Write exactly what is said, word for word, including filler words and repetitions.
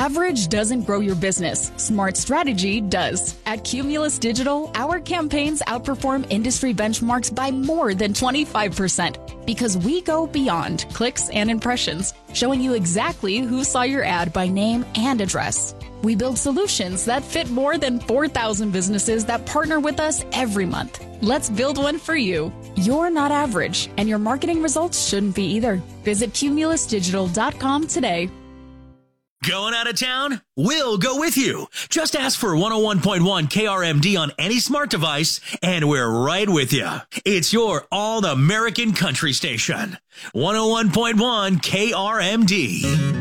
Average doesn't grow your business. Smart strategy does. At Cumulus Digital, our campaigns outperform industry benchmarks by more than twenty-five percent because we go beyond clicks and impressions, showing you exactly who saw your ad by name and address. We build solutions that fit more than four thousand businesses that partner with us every month. Let's build one for you. You're not average, and your marketing results shouldn't be either. Visit cumulus digital dot com today. Going out of town? We'll go with you. Just ask for one oh one point one K R M D on any smart device, and we're right with you. It's your all-American country station. one oh one point one K R M D.